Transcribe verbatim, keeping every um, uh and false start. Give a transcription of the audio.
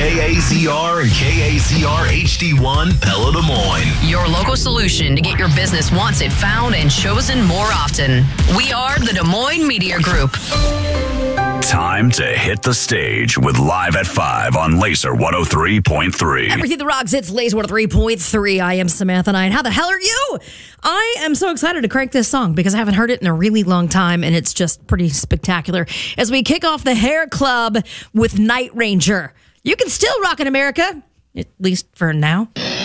K A Z R and K A Z R H D one Pella Des Moines. Your local solution to get your business wants it found and chosen more often. We are the Des Moines Media Group. Time to hit the stage with Live at five on Laser one oh three point three. Everything that rocks, it's Laser one oh three point three. I am Samantha Knight. How the hell are you? I am so excited to crank this song because I haven't heard it in a really long time, and it's just pretty spectacular. As we kick off the Hair Club with Night Ranger. You can still rock in America, at least for now.